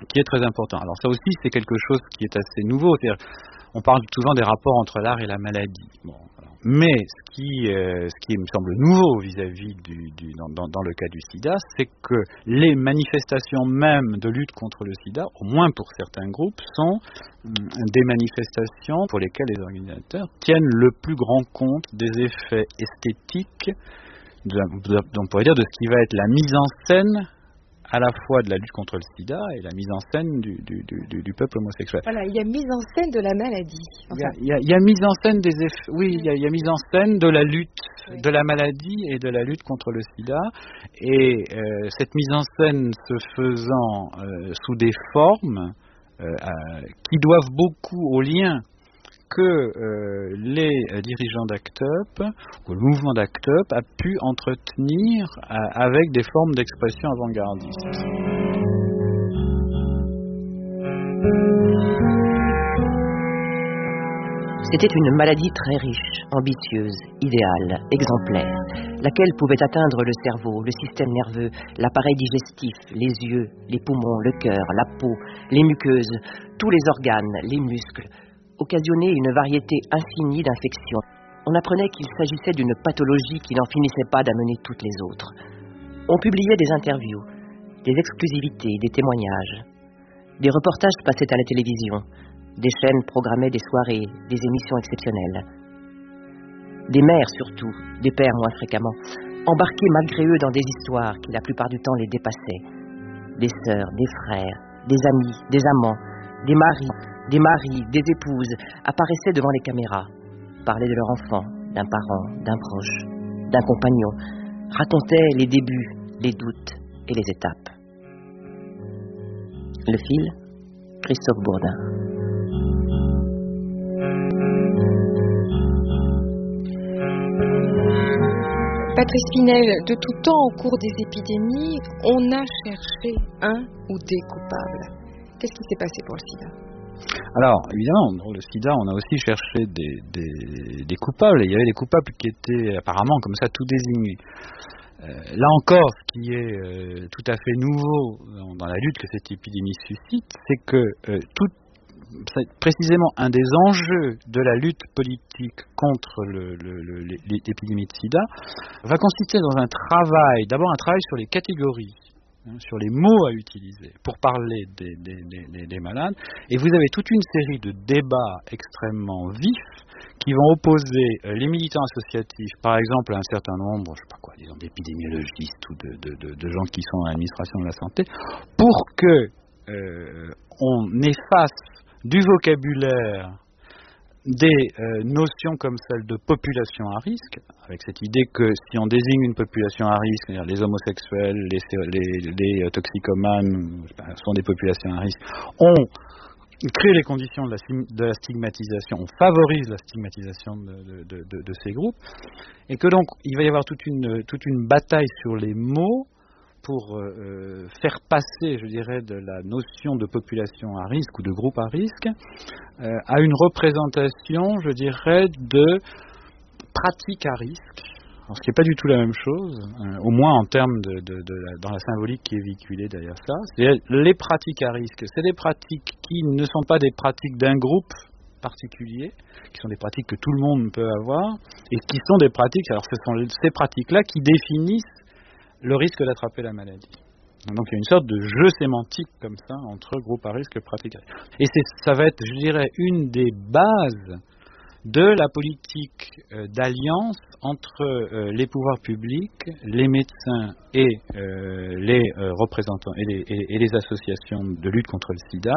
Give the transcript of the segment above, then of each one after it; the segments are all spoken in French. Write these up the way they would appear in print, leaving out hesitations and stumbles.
qui est très important. Alors ça aussi, c'est quelque chose qui est assez nouveau. C'est-à-dire, on parle souvent des rapports entre l'art et la maladie. Bon, mais ce qui me semble nouveau vis-à-vis dans le cas du sida, c'est que les manifestations même de lutte contre le sida, au moins pour certains groupes, sont des manifestations pour lesquelles les organisateurs tiennent le plus grand compte des effets esthétiques, on pourrait dire de ce qui va être la mise en scène à la fois de la lutte contre le sida et la mise en scène du peuple homosexuel. Voilà, il y a mise en scène de la maladie. Enfin, il y a mise en scène des effets, oui, il y a mise en scène de la lutte, de la maladie et de la lutte contre le sida. Et cette mise en scène se faisant sous des formes qui doivent beaucoup au lien que les dirigeants d'ACT UP, ou le mouvement d'ACT UP, a pu entretenir avec des formes d'expression avant-gardistes. C'était une maladie très riche, ambitieuse, idéale, exemplaire, laquelle pouvait atteindre le cerveau, le système nerveux, l'appareil digestif, les yeux, les poumons, le cœur, la peau, les muqueuses, tous les organes, les muscles, occasionner une variété infinie d'infections. On apprenait qu'il s'agissait d'une pathologie qui n'en finissait pas d'amener toutes les autres. On publiait des interviews, des exclusivités, des témoignages. Des reportages passaient à la télévision. Des chaînes programmaient des soirées, des émissions exceptionnelles. Des mères surtout, des pères moins fréquemment, embarqués malgré eux dans des histoires qui la plupart du temps les dépassaient. Des sœurs, des frères, des amis, des amants, des maris, des épouses apparaissaient devant les caméras, parlaient de leur enfant, d'un parent, d'un proche, d'un compagnon, racontaient les débuts, les doutes et les étapes. Le fil, Christophe Bourdin. Patrice Pinel, de tout temps au cours des épidémies, on a cherché un ou des coupables. Qu'est-ce qui s'est passé pour le sida ? Alors, évidemment, dans le sida, on a aussi cherché des coupables. Et il y avait des coupables qui étaient apparemment comme ça tout désignés. Là encore, ce qui est tout à fait nouveau dans la lutte que cette épidémie suscite, c'est que c'est précisément un des enjeux de la lutte politique contre l'épidémie de sida va consister dans un travail, d'abord un travail sur les catégories, sur les mots à utiliser pour parler des malades, et vous avez toute une série de débats extrêmement vifs qui vont opposer les militants associatifs, par exemple à un certain nombre, je sais pas quoi, disons d'épidémiologistes ou de gens qui sont à l'administration de la santé, pour que on efface du vocabulaire des notions comme celle de population à risque, avec cette idée que si on désigne une population à risque, c'est-à-dire les homosexuels, les toxicomanes sont des populations à risque, on crée les conditions de la stigmatisation, on favorise la stigmatisation de ces groupes, et que donc il va y avoir toute une bataille sur les mots pour faire passer, je dirais, de la notion de population à risque ou de groupe à risque à une représentation, je dirais, de pratique à risque. Alors, ce qui n'est pas du tout la même chose, au moins en termes dans la symbolique qui est véhiculée derrière ça. C'est les pratiques à risque, c'est des pratiques qui ne sont pas des pratiques d'un groupe particulier, qui sont des pratiques que tout le monde peut avoir, et qui sont des pratiques, alors ce sont ces pratiques-là qui définissent le risque d'attraper la maladie. Donc il y a une sorte de jeu sémantique comme ça entre groupe à risque et pratique à risque. Et ça va être, je dirais, une des bases de la politique d'alliance entre les pouvoirs publics, les médecins et les représentants et les associations de lutte contre le sida.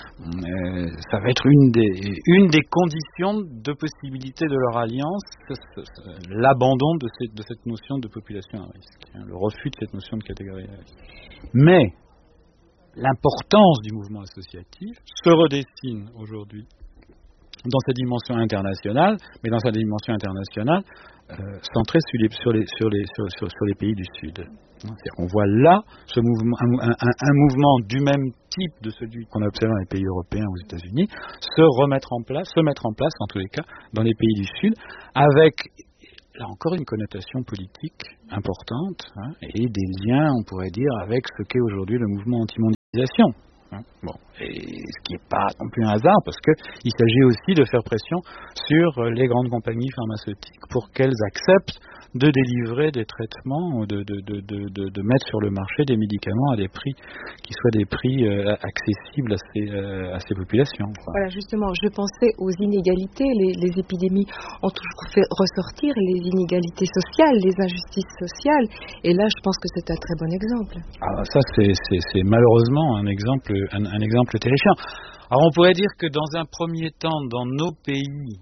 Ça va être une des conditions de possibilité de leur alliance, l'abandon de cette notion de population à risque, le refus de cette notion de catégorie à risque. Mais l'importance du mouvement associatif se redessine aujourd'hui dans sa dimension internationale, mais dans sa dimension internationale centrée sur les pays du Sud. C'est-à-dire qu'on voit là ce mouvement, un mouvement du même type de celui qu'on a observé dans les pays européens ou aux États-Unis, se mettre en place, en tous les cas, dans les pays du Sud, avec là encore une connotation politique importante, et des liens, on pourrait dire, avec ce qu'est aujourd'hui le mouvement anti-mondialisation. Bon, et ce qui n'est pas non plus un hasard, parce qu'il s'agit aussi de faire pression sur les grandes compagnies pharmaceutiques pour qu'elles acceptent de délivrer des traitements, de mettre sur le marché des médicaments à des prix qui soient des prix accessibles à ces populations. Voilà, justement, je pensais aux inégalités. Les épidémies ont toujours fait ressortir les inégalités sociales, les injustices sociales, et là, je pense que c'est un très bon exemple. Ah, ça, c'est malheureusement un exemple terrifiant. Alors, on pourrait dire que dans un premier temps, dans nos pays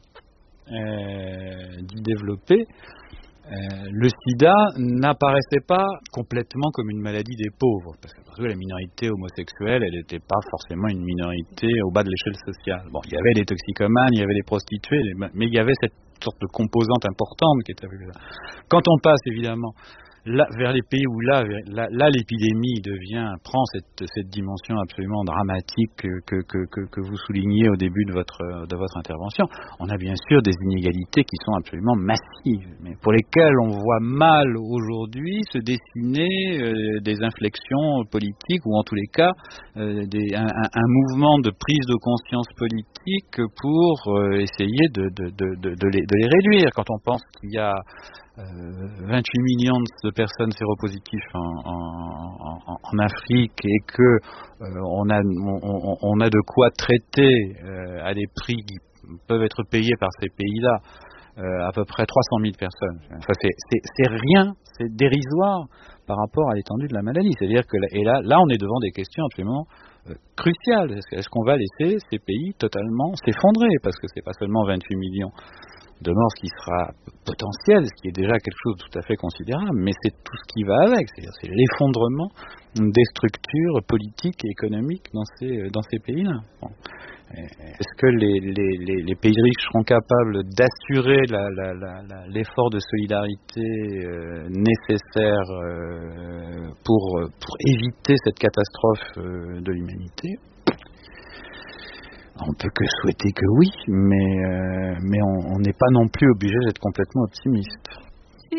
dits développés, le sida n'apparaissait pas complètement comme une maladie des pauvres, parce que la minorité homosexuelle, elle n'était pas forcément une minorité au bas de l'échelle sociale. Bon, il y avait des toxicomanes, il y avait des prostituées, mais il y avait cette sorte de composante importante qui était là. Quand on passe évidemment là, vers les pays où là l'épidémie prend cette dimension absolument dramatique que vous soulignez au début de votre intervention, on a bien sûr des inégalités qui sont absolument massives, mais pour lesquelles on voit mal aujourd'hui se dessiner des inflexions politiques, ou en tous les cas un mouvement de prise de conscience politique pour essayer de les réduire. Quand on pense qu'il y a 28 millions de personnes séropositives en Afrique, et que on a de quoi traiter à des prix qui peuvent être payés par ces pays-là à peu près 300 000 personnes. Enfin, c'est rien, c'est dérisoire par rapport à l'étendue de la maladie. C'est-à-dire que là on est devant des questions absolument cruciales. Est-ce qu'on va laisser ces pays totalement s'effondrer, parce que c'est pas seulement 28 millions de mort, ce qui sera potentiel, ce qui est déjà quelque chose de tout à fait considérable, mais c'est tout ce qui va avec, c'est l'effondrement des structures politiques et économiques dans ces pays-là. Bon. Est-ce que les pays riches seront capables d'assurer l'effort de solidarité nécessaire pour éviter cette catastrophe de l'humanité ? On peut que souhaiter que oui, mais on n'est pas non plus obligé d'être complètement optimiste.